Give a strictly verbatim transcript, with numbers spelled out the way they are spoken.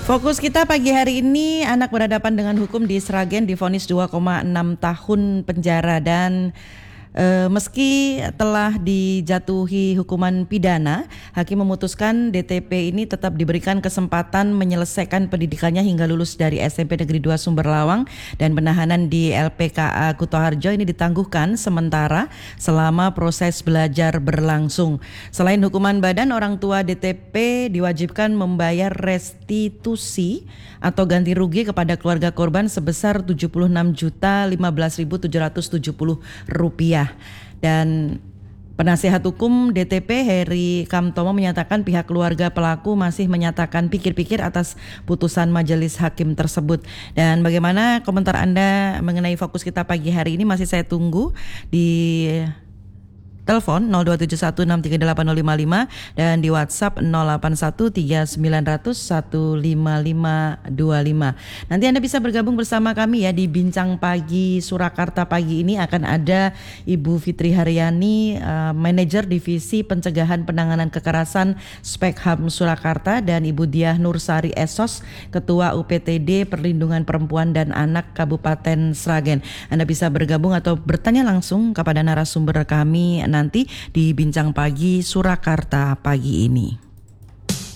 Fokus kita pagi hari ini, anak berhadapan dengan hukum di Sragen divonis dua koma enam tahun penjara dan e, meski telah dijatuhi hukuman pidana, hakim memutuskan D T P ini tetap diberikan kesempatan menyelesaikan pendidikannya hingga lulus dari S M P Negeri dua Sumberlawang, dan penahanan di L P K A Kutoharjo ini ditangguhkan sementara selama proses belajar berlangsung. Selain hukuman badan, orang tua D T P diwajibkan membayar restitusi atau ganti rugi kepada keluarga korban sebesar tujuh puluh enam juta lima belas ribu tujuh ratus tujuh puluh rupiah. Dan penasihat hukum D T P Heri Kamtomo menyatakan pihak keluarga pelaku masih menyatakan pikir-pikir atas putusan majelis hakim tersebut. Dan bagaimana komentar Anda mengenai fokus kita pagi hari ini masih saya tunggu di telepon nol dua tujuh satu enam tiga delapan nol lima lima dan di WhatsApp nol delapan satu tiga sembilan nol nol satu lima lima dua lima. Nanti Anda bisa bergabung bersama kami ya di Bincang Pagi Surakarta pagi ini. Akan ada Ibu Fitri Haryani, uh, Manajer Divisi Pencegahan Penanganan Kekerasan Spekham Surakarta, dan Ibu Diah Nursari Esos, Ketua U P T D Perlindungan Perempuan dan Anak Kabupaten Sragen. Anda bisa bergabung atau bertanya langsung kepada narasumber kami nanti di Bincang Pagi Surakarta pagi ini.